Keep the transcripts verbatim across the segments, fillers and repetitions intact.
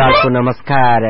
नेपालको नमस्कार।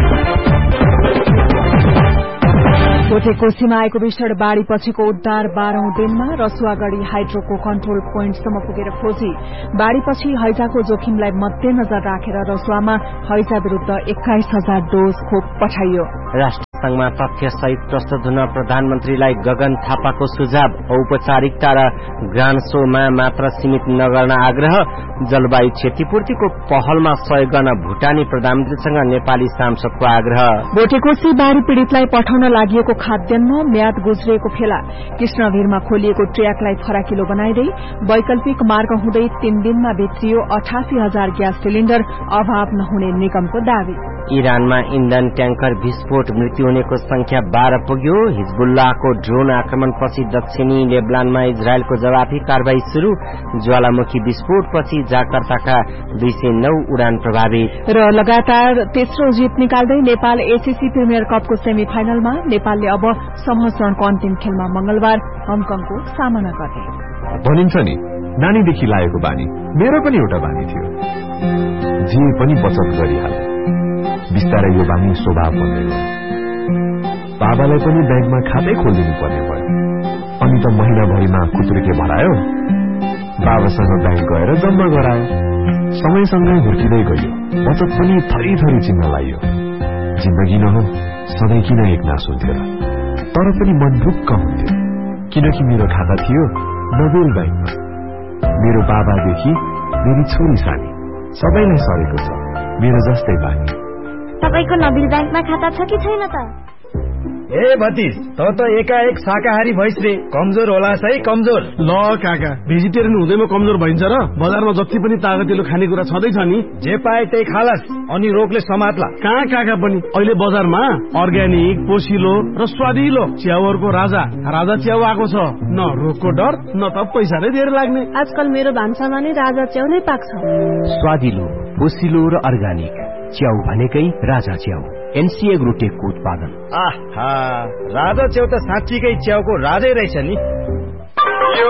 भोटेकोसीमा आएको भीषण बाढ़ी पछिको उद्धार बाह्रौं दिनमा रसुवागढ़ी हाइड्रोको कन्ट्रोल पोइन्टसम्म पुगेर खोजी। बाढ़ीपछि हैजाको जोखिमलाई मध्यनजर राखेर रसुवामा हैजा विरूद्ध एक्काइस हजार डोज खोप पठाइयो। राष्ट्रसंघमा तथ्य सहित प्रस्तुत हुन प्रधानमन्त्रीलाई गगन थापाको सुझाव। औपचारिकता र ग्रान्ड शोमा मात्र सीमित नगर्न आग्रह। जलवायु क्षतिपूर्तिको पहलमा सहयोग गर्न भूटानी प्रधानमन्त्रीसँग नेपाली सांसदको आग्रह। भोटेकोसी बाढ़ी पीड़ितलाई पठाउन लागि खाद्यान्न म्याद गुज्रिएको फेला। कृष्णवीरमा खोलिएको ट्र्याकलाई फराकिलो बनाइदै वैकल्पिक मार्ग हुँदै तीन दिनमा भित्रियो अठासी हजार ग्यास सिलिण्डर। अभाव नहुने निगमको दावी। इरानमा इन्धन ट्याङ्कर विस्फोट, मृत्यु हुनेको संख्या बाह्र पुग्यो। हिजबुल्लाहको ड्रोन आक्रमणपछि दक्षिणी लेबनानमा इजरायलको जवाफी कारवाही शुरू। ज्वालामुखी विस्फोटपछि जाकर्ताका दुई सय नौ उडान प्रभावित। र लगातार तेस्रो जित निकाल्दै नेपाल एसीसी प्रिमियर कपको सेमी फाइनलमा। नेपालले अब समूह चरणको अन्तिम खेलमा मंगलबार हङकङको सामना गर्ने। भनिन्छ नि, नानीदेखि लागेको बानी मेरो पनि एउटा बानी थियो, जे पनि बचत गरिहाल्ने। बिस्तारै यो बानी स्वभाव बन्दै गयो। बाबालाई पनि ब्याङ्कमा खातै खोलिदिनु पर्ने भयो। अनि त महिनाभरिमा कुतुर्के भरायो। बाबासँग ब्याङ्क गएर जम्मा गरायो। समयसँगै हुर्किँदै गयो। बचत पनि थरी थरी चिन्न लाग्यो। जिन्दगी न हो, सधैँ किन एक नास हुन्थ्यो र? तर पनि मन ढुक्क हुन्थ्यो, किनकि मेरो खाता थियो नोबेल ब्याङ्कमा। मेरो बाबादेखि मेरी छोरी सानी सबैलाई सरेको छ मेरो जस्तै बानी। तपाईको नोबेल ब्याङ्कमा खाता छ कि छैन त? ए भतिज, त त एकाएक शाकाहारी भइस रे। कमजोर होला है, कमजोर। ल काका, भेजिटेरियन हुँदैमा कमजोर भइन्छ र? बजारमा जति पनि तागतिलो खानेकुरा छँदैछ नि, जे पाए त्यही खालास, अनि रोगले समात्ला। कहाँ काका पनि अहिले बजारमा अर्ग्यानिक, पोसिलो र स्वादिलो च्याउहरूको राजा राजा च्याउ आएको छ। न रोगको डर, न त पैसा नै धेरै लाग्ने। आजकल मेरो भान्सामा नै राजा च्याउ नै पाक्छ। स्वादिलो, पोसिलो र अर्ग्यानिक च्याउ भनेकै राजा च्याउ। एनसीए ग्रुटेकको उत्पादन। आहा, राजा च्याउ त साँच्चीकै च्याउको राजै रहेछ नि। यो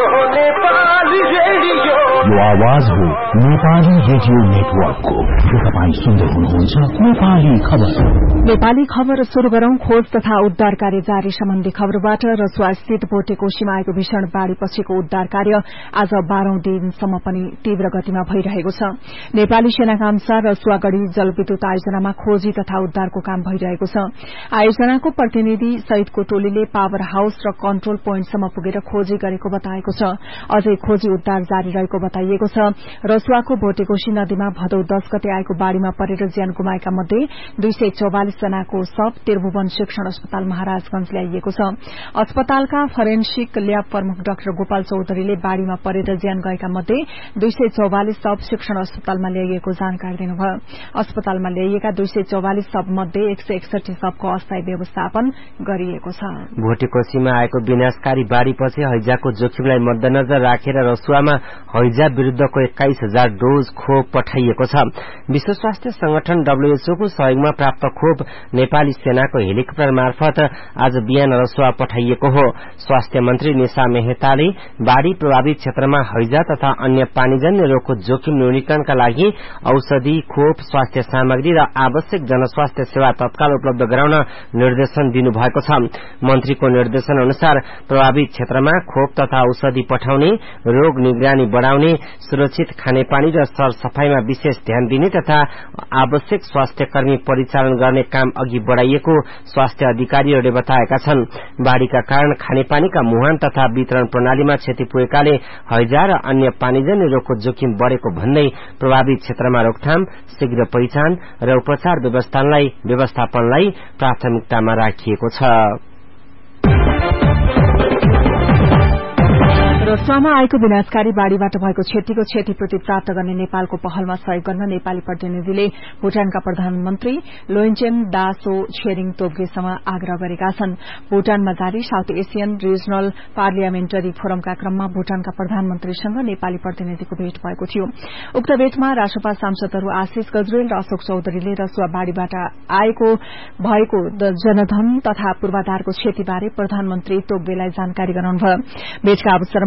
आवाज हो नेपाली रेडियो नेटवर्कको। तपाईँ सुन्दै हुनुहुन्छ नेपाली खबर। नेपाली खबर शुरू गरौं। खोज तथा उद्धार कार्य जारी सम्बन्धी खबरबाट। रसुवा स्थित भोटेकोसीमा आएको भीषण बाढ़ी पछिको उद्धार कार्य आज बाह्रौं दिनसम्म पनि तीव्र गतिमा भइरहेको छ। नेपाली सेनाका अनुसार रसुवागढ़ी जलविद्युत आयोजनामा खोजी तथा उद्धारको काम भइरहेको छ। आयोजनाको प्रतिनिधि सहितको टोलीले पावर हाउस र कन्ट्रोल पोइन्टसम्म पुगेर खोजी गरेको बताएको छ। अझै खोजी उद्धार जारी रहेको बताइएको छ। रसुवाको भोटेकोशी नदीमा भदौ दश गते आएको बाढ़ीमा परेर ज्यान गुमाएका मध्ये दुई सय चौवालिस जनाको शव त्रिभुवन शिक्षण अस्पताल महाराजगंज ल्याइएको छ। अस्पतालका फरेन्सिक ल्याब प्रमुख डाक्टर गोपाल चौधरीले बाढ़ीमा परेर ज्यान गएका मध्ये दुई सय चौवालिस शव शिक्षण अस्पतालमा ल्याइएको जानकारी दिनुभयो। अस्पतालमा ल्याइएका दुई सय चौवालिस शव मध्ये एक सय एकसठी शवको अस्थायी व्यवस्थापन गरिएको छ। भोटेकोशीमा आएको विनाशकारी बाढ़ीपछि हैजाको जोखिमलाई मध्यनजर राखेर रसुवामा हैजा विरूद्धको एक्काइस हजार डोज खोप पठाइएको छ। विश्व स्वास्थ्य संगठन डब्ल्यूएचओको सहयोगमा प्राप्त खोप नेपाली सेनाको हेलिकप्टर मार्फत आज बिहान रसुवा पठाइएको हो। स्वास्थ्य मन्त्री निशा मेहताले बाढ़ी प्रभावित क्षेत्रमा हैजा तथा अन्य पानीजन्य रोगको जोखिम न्यूनीकरणका लागि औषधि, खोप, स्वास्थ्य सामग्री र आवश्यक जनस्वास्थ्य सेवा तत्काल उपलब्ध गराउन निर्देशन दिनुभएको छ। मन्त्रीको निर्देशन अनुसार प्रभावित क्षेत्रमा खोप तथा औषधि पठाउने, रोग निगरानी बढ़ाउने, सुरक्षित खानेपानी र सरसफाईमा विशेष ध्यान दिने तथा आवश्यक स्वास्थ्य कर्मी परिचालन गर्ने काम अघि बढ़ाइएको स्वास्थ्य अधिकारीहरूले बताएका छन्। बाढ़ीका कारण खानेपानीका मुहान तथा वितरण प्रणालीमा क्षति पुगेकाले हैजा र अन्य पानीजन्य रोगको जोखिम बढ़ेको भन्दै प्रभावित क्षेत्रमा रोकथाम, शीघ्र पहिचान र उपचार व्यवस्थापनलाई व्यवस्थापनलाई प्राथमिकतामा राखिएको छ। रसुवामा आएको विनाशकारी बाढ़ीबाट भएको क्षतिको क्षतिपूर्ति प्राप्त गर्ने नेपालको पहलमा सहयोग गर्न नेपाली प्रतिनिधिले भूटानका प्रधानमन्त्री लोइन्चेन दासो छेरिङ तोब्गेसँग आग्रह गरेका छन्। भूटानमा जारी साउथ एशियन रिजनल पार्लियामेन्टरी फोरमका क्रममा भूटानका प्रधानमन्त्रीसँग नेपाली प्रतिनिधिको भेट भएको थियो। उक्त भेटमा राष्ट्रपा सांसदहरू आशिष गजरेल र अशोक चौधरीले रसुवा बाढ़ीबाट आएको भएको जनधन तथा पूर्वाधारको क्षतिबारे प्रधानमन्त्री तोब्गेलाई जानकारी गराउनुभयो। भेटका अवसरमा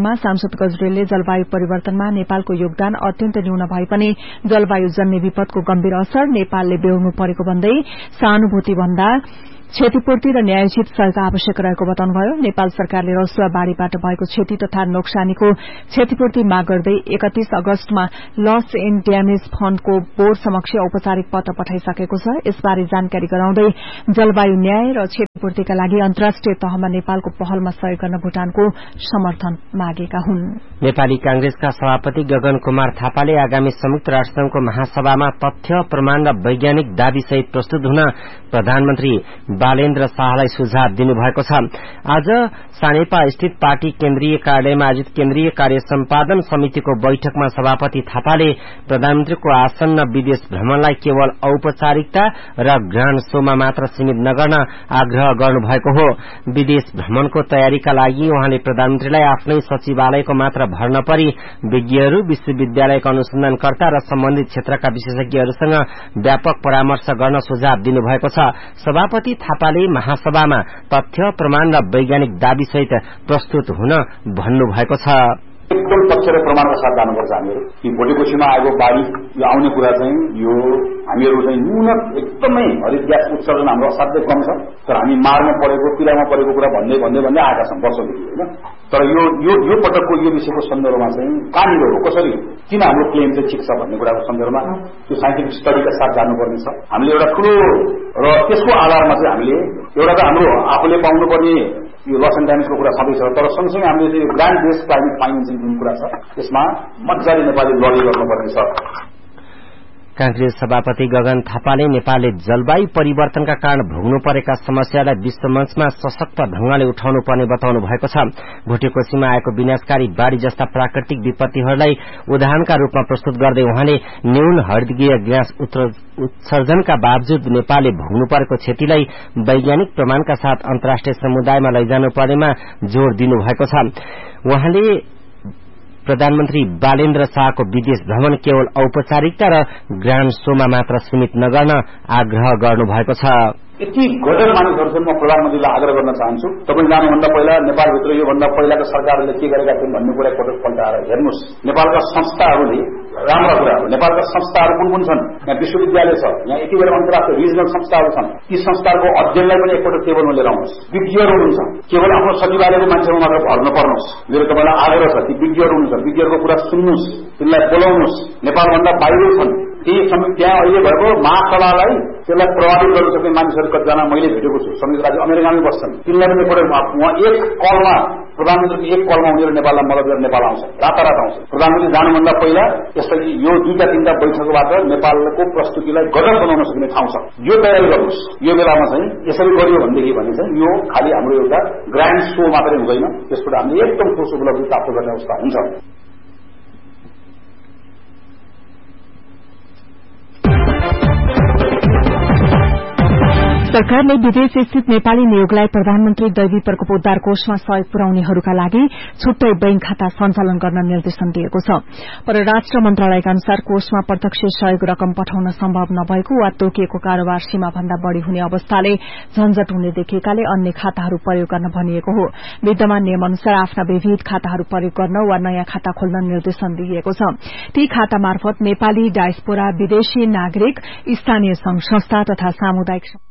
कार्यक्रममा सांसद गजरेलले जलवायु परिवर्तनमा नेपालको योगदान अत्यन्त न्यून भए पनि जलवायु जन्य विपदको गम्भीर असर नेपालले बेहोर्नु परेको भन्दै सहानुभूति भन्दा क्षतिपूर्ति र न्यायोचित सहायता आवश्यक रहेको बताउनुभयो। नेपाल सरकारले रसुवा बाढ़ीबाट भएको क्षति तथा नोक्सानीको क्षतिपूर्ति माग गर्दै एकतीस अगस्तमा लस एण्ड ड्यामेज फण्डको बोर्ड समक्ष औपचारिक पत्र पठाइसकेको छ। यसबारे जानकारी गराउँदै जलवायु न्याय र क्षतिपूर्तिका लागि अन्तर्राष्ट्रिय तहमा नेपालको पहलमा सहयोग गर्न भूटानको समर्थन मागेका हुन्। नेपाली कांग्रेसका सभापति गगन कुमार थापाले आगामी संयुक्त राष्ट्रसंघको महासभामा तथ्य प्रमाण र वैज्ञानिक दावीसहित प्रस्तुत हुन प्रधानमन्त्री बालेन्द्र शाहलाई सुझाव दिनुभएको छ। आज सानेपा स्थित पार्टी केन्द्रीय कार्यालयमा आयोजित केन्द्रीय कार्य सम्पादन समितिको बैठकमा सभापति थापाले प्रधानमन्त्रीको आसन्न विदेश भ्रमणलाई केवल औपचारिकता र ग्राण्ड शोमा मात्र सीमित नगर्न आग्रह गर्नुभएको हो। विदेश भ्रमणको तयारीका लागि उहाँले प्रधानमन्त्रीलाई आफ्नै सचिवालयको मात्र भर नपरी विज्ञहरू, विश्वविद्यालयका अनुसन्धानकर्ता र सम्बन्धित क्षेत्रका विशेषज्ञहरूसँग व्यापक परामर्श गर्न सुझाव दिनुभएको छ। सभापति थापाले महासभामा तथ्य प्रमाण र वैज्ञानिक दावीसहित प्रस्तुत हुन भन्नुभएको छ। एकदम तथ्य र प्रमाणका साथ जानुपर्छ। हामीहरू कि भोटेकोसीमा आएको बाढ़ी यो आउने कुरा चाहिँ यो हामीहरू चाहिँ न्यून एकदमै हरित ग्यास उत्सर्जन हाम्रो असाध्यै कम छ, तर हामी मारमा परेको पीडामा परेको कुरा भन्दै भन्दै भन्दै आएका छौँ वर्षदेखि होइन। तर यो यो यो पटकको यो विषयको सन्दर्भमा चाहिँ कहाँनिर हो, कसरी, किन हाम्रो क्लेम चाहिँ ठिक छ भन्ने कुराको सन्दर्भमा त्यो साइन्टिफिक स्टडीका साथ जानुपर्ने छ। हामीले एउटा ठूलो र त्यसको आधारमा चाहिँ हामीले एउटा त हाम्रो आफूले पाउनुपर्ने यो लस एन्ड ड्यामेजको कुरा छँदैछ, तर सँगसँगै हामीले चाहिँ ग्रान्ड बेस्ड क्लाइमेट फाइनेन्सिङ जुन कुरा छ यसमा मजाले नेपालले लडी गर्नुपर्ने छ। कांग्रेस सभापति गगन थापाले नेपालले जलवायु परिवर्तनका कारण भोग्नु परेका समस्यालाई विश्वमञ्चमा सशक्त ढंगले उठाउनु पर्ने बताउनु भएको छ। भोटेकोसीमा आएको विनाशकारी बाढ़ी जस्ता प्राकृतिक विपत्तिहरूलाई उदाहरणका रूपमा प्रस्तुत गर्दै उहाँले न्यून हरितगृह ग्यास उत्सर्जनका बावजुद नेपालले भोग्नु परेको क्षतिलाई वैज्ञानिक प्रमाणका साथ अन्तर्राष्ट्रिय समुदायमा लैजानु पर्नेमा जोड़ दिनुभएको छ। उहाँले प्रधानमन्त्री बालेन्द्र शाहको विदेश भ्रमण केवल औपचारिकता र ग्राण्ड शोमा मात्र सीमित नगर्न आग्रह गर्नुभएको छ। यति गजब मानिसहरूसँग म प्रधानमन्त्रीलाई आग्रह गर्न चाहन्छु, तपाईँ जानुभन्दा पहिला नेपालभित्र योभन्दा पहिलाका सरकारहरूले के गरेका थिए भन्ने कुरा एकपटक पल्टाएर हेर्नुहोस्। नेपालका संस्थाहरूले राम्रा कुराहरू, नेपालका संस्थाहरू कुन कुन छन्, यहाँ विश्वविद्यालय छ, यहाँ यति बेला अन्तर्राष्ट्रिय रिजनल संस्थाहरू छन्, ती संस्थाहरूको अध्ययनलाई पनि एकपटक टेबलमा लिएर आउनुहोस्। विज्ञहरू हुनुहुन्छ, केवल आफ्नो सचिवालयको मान्छेमा मात्र भर नपर्नुहोस्। मेरो तपाईँलाई आग्रह छ, ती विज्ञहरू हुनुहुन्छ, विज्ञहरूको कुरा सुन्नुहोस्, तिनलाई बोलाउनुहोस्। नेपालभन्दा बाहिर छन् ती त्यहाँ अहिले भएको महासभालाई त्यसलाई प्रभावित गर्न सक्ने मानिसहरू कतिजना मैले भेटेको छु, संयुक्त राज्य अमेरिकामै बस्छन्। तिनलाई पनि एकपटक उहाँ एक कलमा प्रधानमन्त्रीको एक कलमा उनीहरू नेपाललाई मद्दत गरेर नेपाल आउँछ, रातारात आउँछ। प्रधानमन्त्री जानुभन्दा पहिला यसरी यो दुईटा तीनटा बैठकबाट नेपालको प्रस्तुतिलाई गजब बनाउन सक्ने ठाउँ छ, यो तयारी गर्नुहोस्। यो बेलामा चाहिँ यसरी गरियो भनेदेखि भने चाहिँ यो खालि हाम्रो एउटा ग्रान्ड शो मात्रै हुँदैन, त्यसबाट हामीले एकदम ठोस उपलब्धि प्राप्त गर्ने अवस्था हुन्छ। सरकारले विदेश स्थित नेपाली नियोगलाई प्रधानमन्त्री दैवी प्रकोप उद्धार कोषमा सहयोग पुर्याउनेहरूका लागि छुट्टै बैंक खाता सञ्चालन गर्न निर्देशन दिएको छ। परराष्ट्र मन्त्रालयका अनुसार कोषमा प्रत्यक्ष सहयोग रकम पठाउन सम्भव नभएको वा तोकिएको कारोबार सीमा भन्दा बढ़ी हुने अवस्थाले झन्झट हुने देखिएकाले अन्य खाताहरू प्रयोग गर्न भनिएको हो। विद्यमान नियम अनुसार आफ्ना विविध खाताहरू प्रयोग गर्न वा नयाँ खाता खोल्न निर्देशन दिइएको छ। ती खाता मार्फत नेपाली डायस्पोरा, विदेशी नागरिक, स्थानीय संघ संस्था तथा सामुदायिक